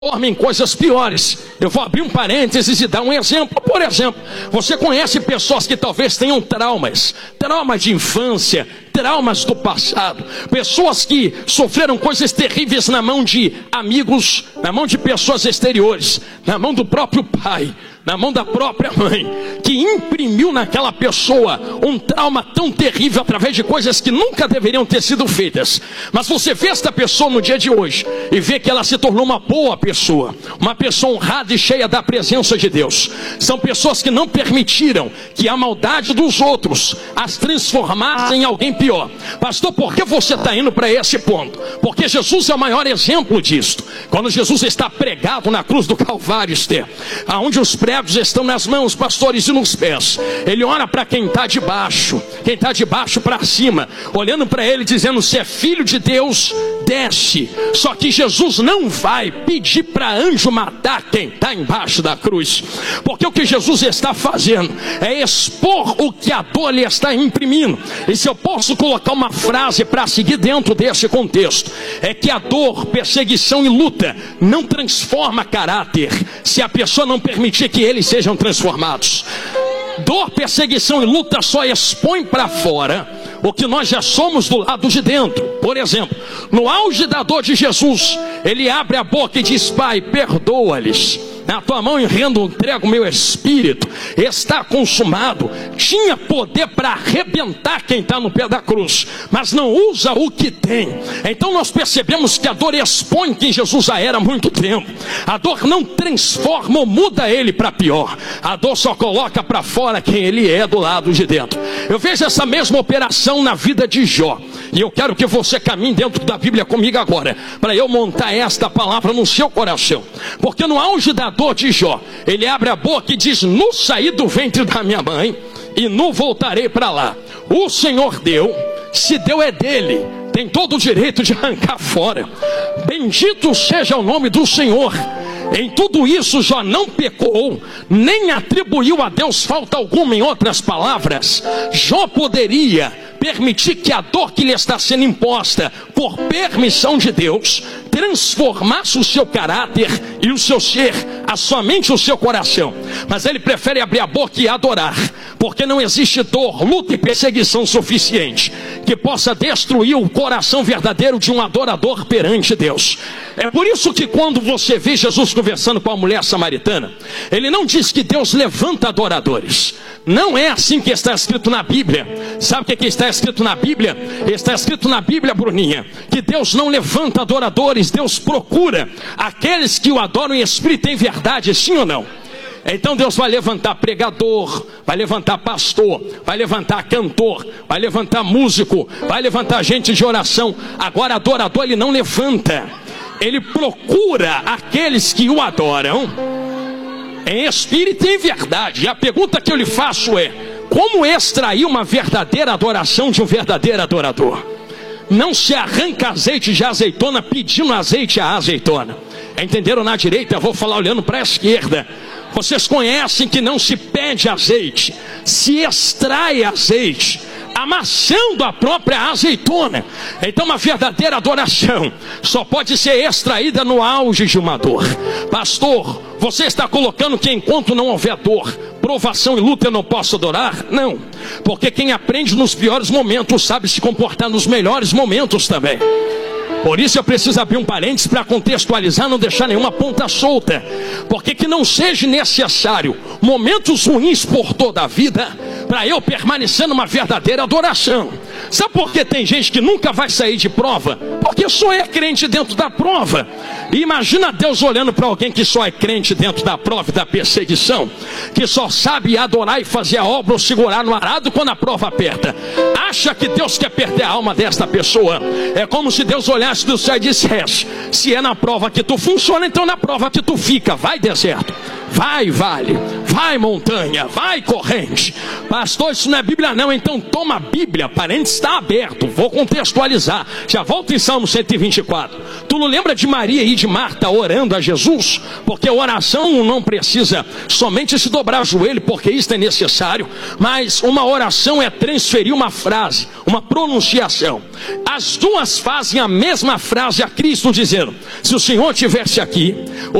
em coisas piores. Eu vou abrir um parênteses e dar um exemplo. Por exemplo, você conhece pessoas que talvez tenham traumas de infância, traumas do passado, pessoas que sofreram coisas terríveis na mão de amigos, na mão de pessoas exteriores, na mão do próprio pai, na mão da própria mãe, que imprimiu naquela pessoa um trauma tão terrível através de coisas que nunca deveriam ter sido feitas. Mas você vê esta pessoa no dia de hoje e vê que ela se tornou uma boa pessoa, uma pessoa honrada e cheia da presença de Deus. São pessoas que não permitiram que a maldade dos outros as transformasse em alguém pior. Pastor, por que você está indo para esse ponto? Porque Jesus é o maior exemplo disto. Quando Jesus está pregado na cruz do Calvário, Esther, aonde os pregos estão nas mãos, pastores, e nos pés, ele ora para quem está de baixo para cima, olhando para ele dizendo: se é filho de Deus, desce. Só que Jesus não vai pedir para anjo matar quem está embaixo da cruz, porque o que Jesus está fazendo é expor o que a dor lhe está imprimindo. E se eu posso colocar uma frase para seguir dentro desse contexto, é que a dor, perseguição e luta não transforma caráter se a pessoa não permitir que eles sejam transformados. Dor, perseguição e luta só expõe para fora o que nós já somos do lado de dentro. Por exemplo, no auge da dor de Jesus, ele abre a boca e diz: Pai, perdoa-lhes, na tua mão entrego o meu espírito, está consumado. Tinha poder para arrebentar quem está no pé da cruz, mas não usa o que tem. Então nós percebemos que a dor expõe quem Jesus já era há muito tempo. A dor não transforma ou muda ele para pior. A dor só coloca para fora quem ele é do lado de dentro. Eu vejo essa mesma operação na vida de Jó, e eu quero que você caminhe dentro da Bíblia comigo agora, para eu montar esta palavra no seu coração. Porque no auge da dor de Jó, ele abre a boca e diz: nu saí do ventre da minha mãe e nu voltarei para lá. O Senhor deu, se deu é dele, tem todo o direito de arrancar fora. Bendito seja o nome do Senhor. Em tudo isso Jó não pecou, nem atribuiu a Deus falta alguma. Em outras palavras, Jó poderia permitir que a dor que lhe está sendo imposta por permissão de Deus transformasse o seu caráter e o seu ser, a sua mente e o seu coração. Mas ele prefere abrir a boca e adorar, porque não existe dor, luta e perseguição suficiente que possa destruir o coração verdadeiro de um adorador perante Deus. É por isso que quando você vê Jesus conversando com a mulher samaritana, ele não diz que Deus levanta adoradores. Não é assim que está escrito na Bíblia. Sabe o que está escrito na Bíblia? Está escrito na Bíblia, Bruninha, que Deus não levanta adoradores, Deus procura aqueles que o adoram em espírito e em verdade, sim ou não? Então Deus vai levantar pregador, vai levantar pastor, vai levantar cantor, vai levantar músico, vai levantar gente de oração. Agora adorador ele não levanta, ele procura aqueles que o adoram em espírito e em verdade. E a pergunta que eu lhe faço é: como extrair uma verdadeira adoração de um verdadeiro adorador? Não se arranca azeite de azeitona pedindo azeite à azeitona. Entenderam? Na direita, eu vou falar olhando para a esquerda. Vocês conhecem que não se pede azeite, se extrai azeite, amassando a própria azeitona. Então uma verdadeira adoração só pode ser extraída no auge de uma dor. Pastor, você está colocando que enquanto não houver dor, provação e luta, eu não posso adorar? Não, porque quem aprende nos piores momentos sabe se comportar nos melhores momentos também. Por isso eu preciso abrir um parênteses para contextualizar, não deixar nenhuma ponta solta. Porque que não seja necessário momentos ruins por toda a vida para eu permanecer numa verdadeira adoração. Sabe por que tem gente que nunca vai sair de prova? Porque só é crente dentro da prova. E imagina Deus olhando para alguém que só é crente dentro da prova e da perseguição, que só sabe adorar e fazer a obra ou segurar no arado quando a prova aperta. Acha que Deus quer perder a alma desta pessoa? É como se Deus olhasse do céu e dissesse: se é na prova que tu funciona, então na prova que tu fica. Vai, deserto, vai vale, vai montanha, vai corrente. Pastor, isso não é Bíblia não, então toma a Bíblia, parênteses está aberto, vou contextualizar, já volto em Salmo 124. Tu não lembra de Maria e de Marta orando a Jesus? Porque a oração não precisa somente se dobrar o joelho, porque isso é necessário, mas uma oração é transferir uma frase, uma pronunciação. As duas fazem a mesma frase a Cristo, dizendo: se o Senhor estivesse aqui,